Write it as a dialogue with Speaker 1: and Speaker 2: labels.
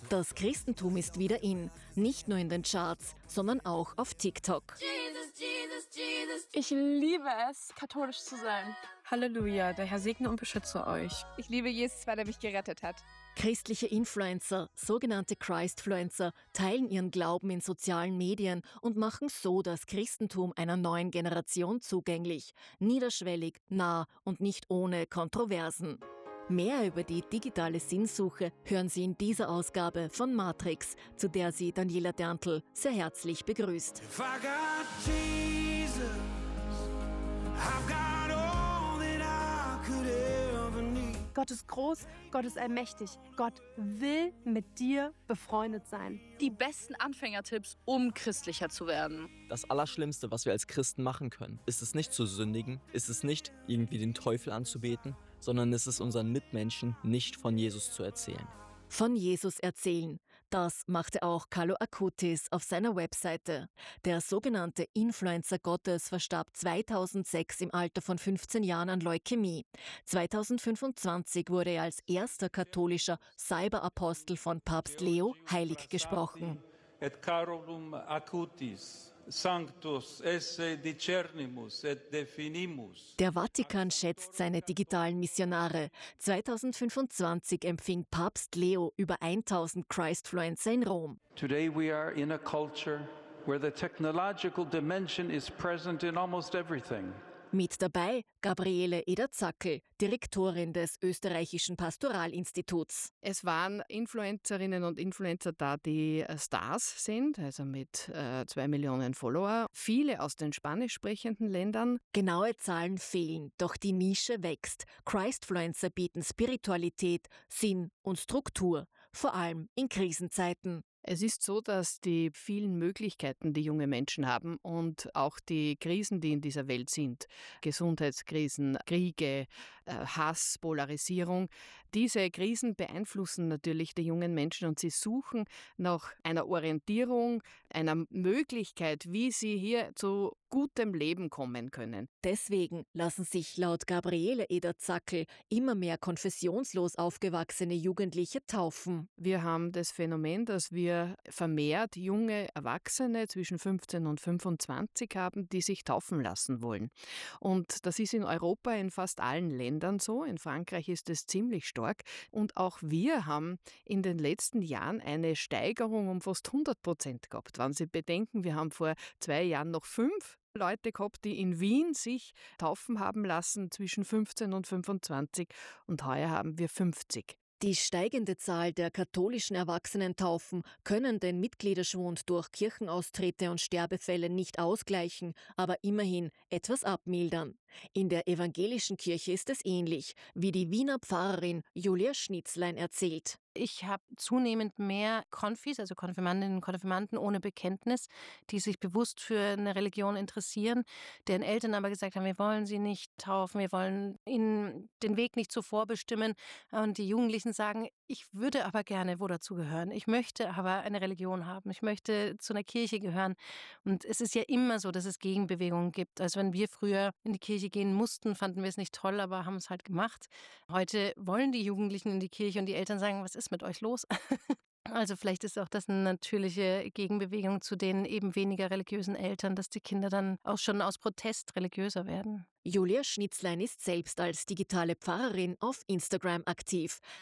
Speaker 1: Das Christentum ist wieder in, nicht nur in den Charts, sondern auch auf TikTok.
Speaker 2: Ich liebe es, katholisch zu sein.
Speaker 3: Halleluja, der Herr segne und beschütze euch.
Speaker 2: Ich liebe Jesus, weil er mich gerettet hat.
Speaker 1: Christliche Influencer, sogenannte Christfluencer, teilen ihren Glauben in sozialen Medien und machen so das Christentum einer neuen Generation zugänglich, niederschwellig, nah und nicht ohne Kontroversen. Mehr über die digitale Sinnsuche hören Sie in dieser Ausgabe von Matrix, zu der Sie Daniela Derntl sehr herzlich begrüßt.
Speaker 2: Gott ist groß, Gott ist allmächtig. Gott will mit dir befreundet sein.
Speaker 4: Die besten Anfängertipps, um christlicher zu werden.
Speaker 5: Das Allerschlimmste, was wir als Christen machen können, ist es nicht zu sündigen, ist es nicht irgendwie den Teufel anzubeten, sondern ist es unseren Mitmenschen nicht von Jesus zu erzählen.
Speaker 1: Von Jesus erzählen, das machte auch Carlo Acutis auf seiner Webseite. Der sogenannte Influencer Gottes verstarb 2006 im Alter von 15 Jahren an Leukämie. 2025 wurde er als erster katholischer Cyberapostel von Papst Leo heilig gesprochen.
Speaker 6: Et Carolum Acutis, Sanctus esse discernimus et definimus.
Speaker 1: Der Vatikan schätzt seine digitalen Missionare. 2025 empfing Papst Leo über 1000 Christfluencer in Rom.
Speaker 7: Today we are in a culture where the technological dimension is present in almost everything.
Speaker 1: Mit dabei Gabriele Eder-Zackel, Direktorin des österreichischen Pastoralinstituts.
Speaker 3: Es waren Influencerinnen und Influencer da, die Stars sind, also mit 2 Millionen Follower. Viele aus den spanisch sprechenden Ländern.
Speaker 1: Genaue Zahlen fehlen, doch die Nische wächst. Christfluencer bieten Spiritualität, Sinn und Struktur, vor allem in Krisenzeiten.
Speaker 3: Es ist so, dass die vielen Möglichkeiten, die junge Menschen haben und auch die Krisen, die in dieser Welt sind, Gesundheitskrisen, Kriege, Hass, Polarisierung, diese Krisen beeinflussen natürlich die jungen Menschen und sie suchen nach einer Orientierung, einer Möglichkeit, wie sie hier zu gutem Leben kommen können.
Speaker 1: Deswegen lassen sich laut Gabriele Eder-Zackel immer mehr konfessionslos aufgewachsene Jugendliche taufen.
Speaker 3: Wir haben das Phänomen, dass wir vermehrt junge Erwachsene zwischen 15 und 25 haben, die sich taufen lassen wollen. Und das ist in Europa in fast allen Ländern so. In Frankreich ist es ziemlich stark. Und auch wir haben in den letzten Jahren eine Steigerung um fast 100% gehabt. Wenn Sie bedenken, wir haben vor 2 Jahren noch 5 Leute gehabt, die in Wien sich taufen haben lassen zwischen 15 und 25 und heuer haben wir 50.
Speaker 1: Die steigende Zahl der katholischen Erwachsenentaufen können den Mitgliederschwund durch Kirchenaustritte und Sterbefälle nicht ausgleichen, aber immerhin etwas abmildern. In der evangelischen Kirche ist es ähnlich, wie die Wiener Pfarrerin Julia Schnitzlein erzählt.
Speaker 8: Ich habe zunehmend mehr Konfis, also Konfirmandinnen und Konfirmanden ohne Bekenntnis, die sich bewusst für eine Religion interessieren, deren Eltern aber gesagt haben, wir wollen sie nicht taufen, wir wollen ihnen den Weg nicht so vorbestimmen. Und die Jugendlichen sagen, ich würde aber gerne wo dazugehören. Ich möchte aber eine Religion haben. Ich möchte zu einer Kirche gehören. Und es ist ja immer so, dass es Gegenbewegungen gibt. Also wenn wir früher in die Kirche gehen mussten, fanden wir es nicht toll, aber haben es halt gemacht. Heute wollen die Jugendlichen in die Kirche und die Eltern sagen, was ist mit euch los? Also vielleicht ist auch das eine natürliche Gegenbewegung zu den eben weniger religiösen Eltern, dass die Kinder dann auch schon aus Protest religiöser werden.
Speaker 1: Julia Schnitzlein ist selbst als digitale Pfarrerin auf Instagram aktiv.